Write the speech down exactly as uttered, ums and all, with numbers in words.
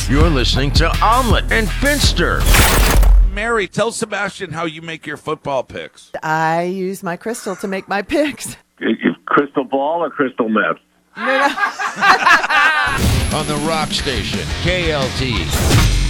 You're listening to Omelet and Finster. Mary, tell Sebastian how you make your football picks. I use my crystal to make my picks. Crystal ball or crystal meth? No, no. On the Rock Station, K L T.